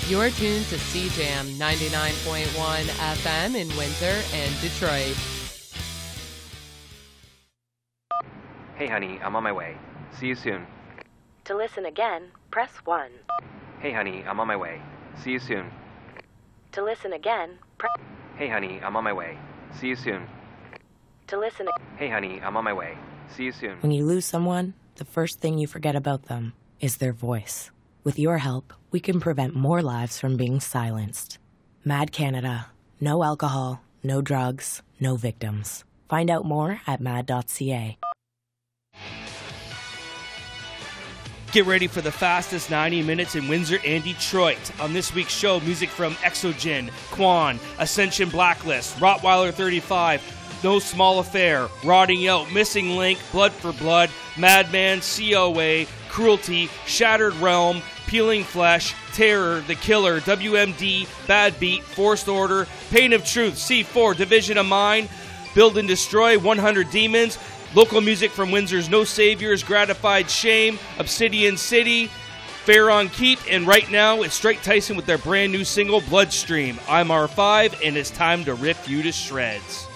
You're tuned to CJAM 99.1 FM in Windsor and Detroit. Hey honey, I'm on my way. See you soon. To listen again, press 1. Hey honey, I'm on my way. See you soon. To listen again, press... Hey honey, I'm on my way. See you soon. To listen... Hey honey, I'm on my way. See you soon. When you lose someone, the first thing you forget about them is their voice. With your help, we can prevent more lives from being silenced. Mad Canada. No alcohol, no drugs, no victims. Find out more at mad.ca. Get ready for the fastest 90 minutes in Windsor and Detroit. On this week's show, music from Exogen, Quan, Ascension Blacklist, Rottweiler 35, No Small Affair, Rotting Out, Missing Link, Blood for Blood, Madman, COA, Cruelty, Shattered Realm, Peeling Flesh, Terror, The Killer, WMD, Bad Beat, Forced Order, Pain of Truth, C4, Division of Mind, Build and Destroy, 100 Demons, local music from Windsor's No Saviors, Gratified Shame, Obsidian City, Fair on Keep, and right now it's Strike Tyson with their brand new single, Bloodstream. I'm R5, and it's time to rip you to shreds.